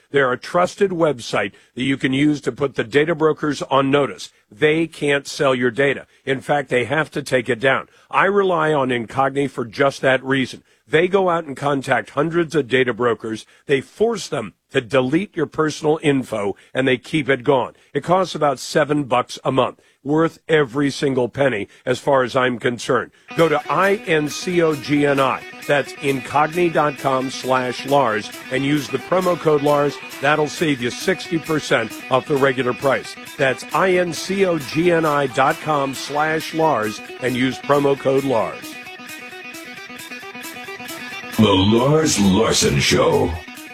Speaker 2: They're a trusted website that you can use to put the data brokers on notice. They can't sell your data. In fact, they have to take it down. I rely on Incogni for just that reason. They go out and contact hundreds of data brokers. They force them to delete your personal info, and they keep it gone. It costs about seven bucks a month. Worth every single penny as far as I'm concerned. Go to I N C O G N I. That's incogni.com slash Lars and use the promo code Lars. That'll save you sixty percent off the regular price. That's I N C O G N I dot com slash Lars and use promo code Lars.
Speaker 21: The Lars Larson Show.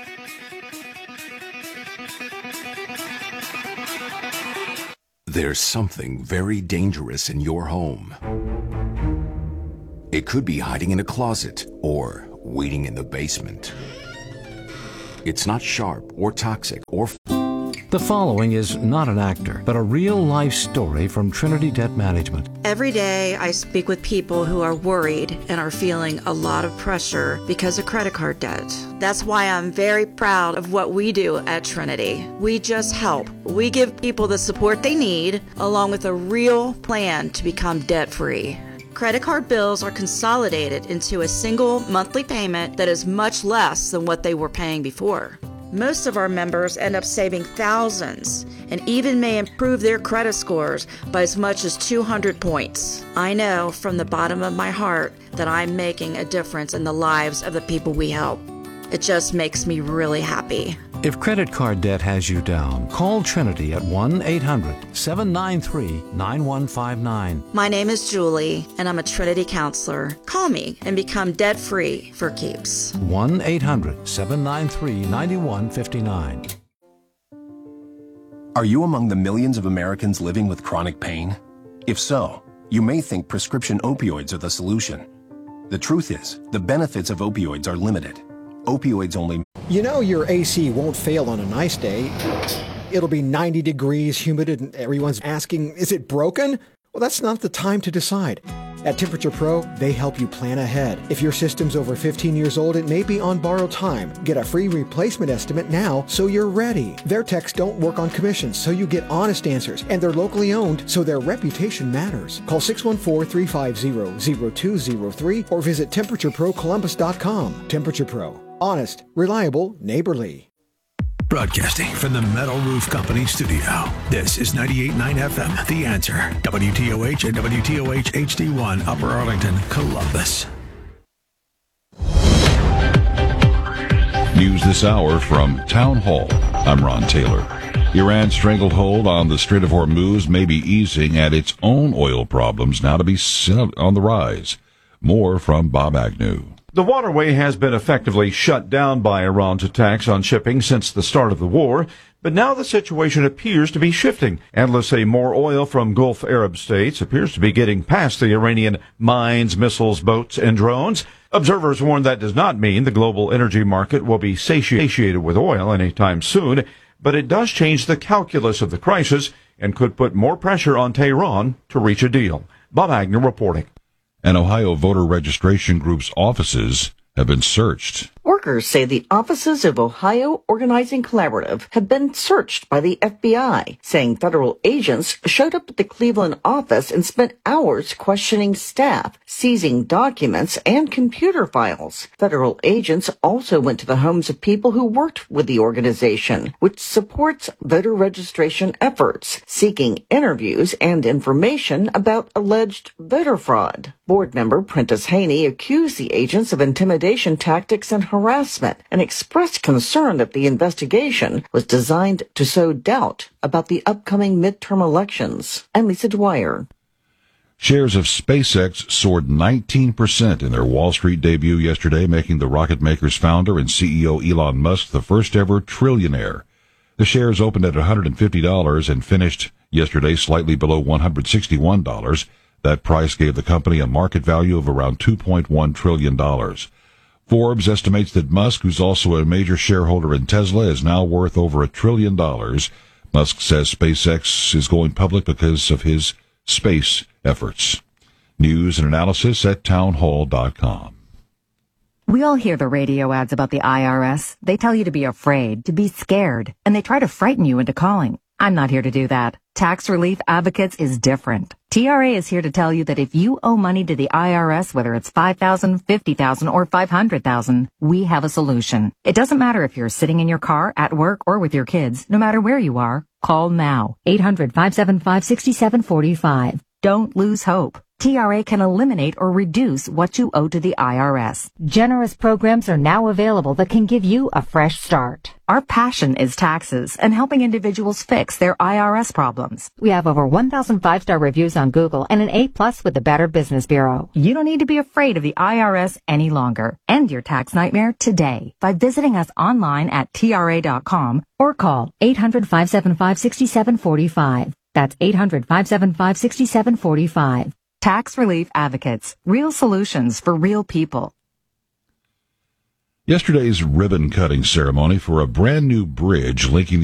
Speaker 8: There's something very dangerous in your home. It could be hiding in a closet or waiting in the basement. It's not sharp or toxic or...
Speaker 7: The following is not an actor, but a real-life story from Trinity Debt Management.
Speaker 10: Every day I speak with people who are worried and are feeling a lot of pressure because of credit card debt. That's why I'm very proud of what we do at Trinity. We just help. We give people the support they need, along with a real plan to become debt-free. Credit card bills are consolidated into a single monthly payment that is much less than what they were paying before. Most of our members end up saving thousands and even may improve their credit scores by as much as two hundred points. I know from the bottom of my heart that I'm making a difference in the lives of the people we help. It just makes me really happy.
Speaker 7: If credit card debt has you down, call Trinity at one eight hundred seven nine three nine one five nine.
Speaker 10: My name is Julie, and I'm a Trinity counselor. Call me and become debt-free for keeps.
Speaker 7: one eight hundred seven nine three nine one five nine.
Speaker 1: Are you among the millions of Americans living with chronic pain? If so, you may think prescription opioids are the solution. The truth is, the benefits of opioids are limited. Opioids only...
Speaker 11: You know your A C won't fail on a nice day. It'll be ninety degrees, humid, and everyone's asking, is it broken? Well, that's not the time to decide. At Temperature Pro, they help you plan ahead. If your system's over fifteen years old, it may be on borrowed time. Get a free replacement estimate now so you're ready. Their techs don't work on commissions, so you get honest answers. And they're locally owned, so their reputation matters. Call six one four, three five zero, zero two zero three or visit temperature pro columbus dot com. Temperature Pro. Honest, reliable, neighborly.
Speaker 3: Broadcasting from the Metal Roof Company studio. This is ninety-eight point nine F M, The Answer. W T O H and W T O H H D one, Upper Arlington, Columbus.
Speaker 20: News this hour from Town Hall. I'm Ron Taylor. Iran's strangled hold on the Strait of Hormuz may be easing, and its own oil problems now to be on the rise. More from Bob Agnew.
Speaker 22: The waterway has been effectively shut down by Iran's attacks on shipping since the start of the war, but now the situation appears to be shifting. Analysts say more oil from Gulf Arab states appears to be getting past the Iranian mines, missiles, boats, and drones. Observers warn that does not mean the global energy market will be satiated with oil anytime soon, but it does change the calculus of the crisis and could put more pressure on Tehran to reach a deal. Bob Agnew reporting.
Speaker 20: And Ohio voter registration group's offices have been searched.
Speaker 23: Workers say the offices of Ohio Organizing Collaborative have been searched by the F B I, saying federal agents showed up at the Cleveland office and spent hours questioning staff, seizing documents and computer files. Federal agents also went to the homes of people who worked with the organization, which supports voter registration efforts, seeking interviews and information about alleged voter fraud. Board member Prentice Haney accused the agents of intimidation tactics and harassment and expressed concern that the investigation was designed to sow doubt about the upcoming midterm elections. I'm Lisa Dwyer.
Speaker 20: Shares of SpaceX soared nineteen percent in their Wall Street debut yesterday, making the rocket maker's founder and C E O Elon Musk the first ever trillionaire. The shares opened at one hundred fifty dollars and finished yesterday slightly below one hundred sixty-one dollars. That price gave the company a market value of around two point one trillion dollars. Forbes estimates that Musk, who's also a major shareholder in Tesla, is now worth over a trillion dollars. Musk says SpaceX is going public because of his space efforts. News and analysis at townhall dot com.
Speaker 9: We all hear the radio ads about the I R S. They tell you to be afraid, to be scared, and they try to frighten you into calling. I'm not here to do that. Tax Relief Advocates is different. T R A is here to tell you that if you owe money to the I R S, whether it's five thousand dollars, fifty thousand dollars, or five hundred thousand dollars, we have a solution. It doesn't matter if you're sitting in your car, at work, or with your kids. No matter where you are, call now. eight hundred, five seven five, six seven four five. Don't lose hope. T R A can eliminate or reduce what you owe to the I R S. Generous programs are now available that can give you a fresh start. Our passion is taxes and helping individuals fix their I R S problems. We have over one thousand five-star reviews on Google and an A plus with the Better Business Bureau. You don't need to be afraid of the I R S any longer. End your tax nightmare today by visiting us online at T R A dot com or call eight hundred, five seven five, six seven four five. That's eight hundred, five seven five, six seven four five. Tax Relief Advocates. Real solutions for real people.
Speaker 20: Yesterday's ribbon-cutting ceremony for a brand-new bridge linking